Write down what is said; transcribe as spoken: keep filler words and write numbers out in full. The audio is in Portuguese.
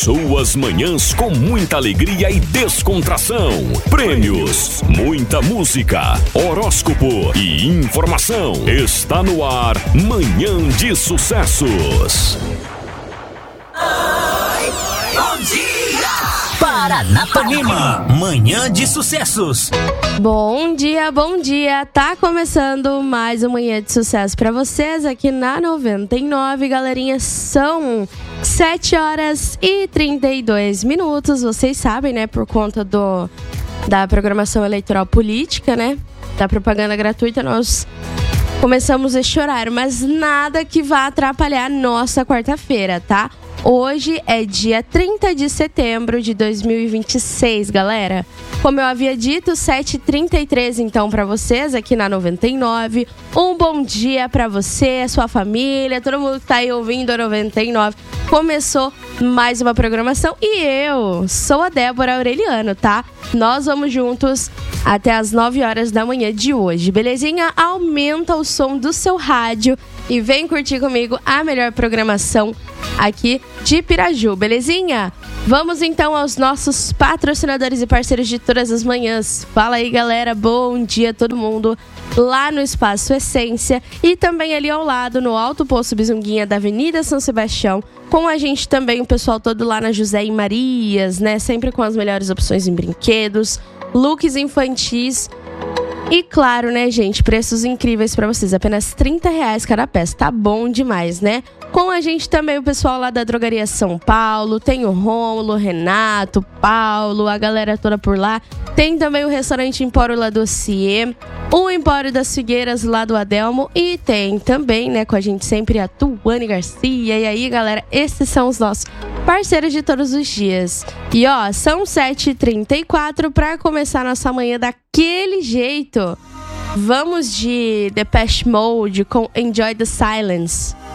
Suas manhãs com muita alegria e descontração. Prêmios, muita música, horóscopo e informação. Está no ar, Manhã de Sucessos. Ai, bom dia! Paranapanema, Manhã de Sucessos. Bom dia, bom dia. Tá começando mais uma Manhã de Sucesso pra vocês aqui na noventa e nove, galerinha. São sete horas e trinta e dois minutos. Vocês sabem, né, por conta do, da programação eleitoral política, né, da propaganda gratuita, nós começamos este horário, mas nada que vá atrapalhar nossa quarta-feira, tá? Hoje é dia trinta de setembro de dois mil e vinte e seis, galera. Como eu havia dito, sete e trinta e três então pra vocês aqui na noventa e nove. Um bom dia pra você, sua família, todo mundo que tá aí ouvindo a noventa e nove. Começou mais uma programação e eu sou a Débora Aureliano, tá? Nós vamos juntos até as nove horas da manhã de hoje, belezinha? Aumenta o som do seu rádio e vem curtir comigo a melhor programação aqui de Piraju, belezinha? Vamos então aos nossos patrocinadores e parceiros de todas as manhãs. Fala aí, galera, bom dia a todo mundo lá no Espaço Essência e também ali ao lado no Alto Poço Bizunguinha da Avenida São Sebastião. Com a gente também o pessoal todo lá na José e Marias, né? Sempre com as melhores opções em brinquedos, looks infantis. E claro, né, gente, preços incríveis pra vocês, apenas trinta reais cada peça, tá bom demais, né? Com a gente também o pessoal lá da Drogaria São Paulo, tem o Rômulo, Renato, Paulo, a galera toda por lá. Tem também o restaurante Empório La Dossier, o Empório das Figueiras lá do Adelmo e tem também, né, com a gente sempre a Tuane Garcia. E aí, galera, esses são os nossos parceiros de todos os dias. E ó, são sete e trinta e quatro pra começar nossa manhã daquele jeito. Vamos de Depeche Mode com Enjoy the Silence.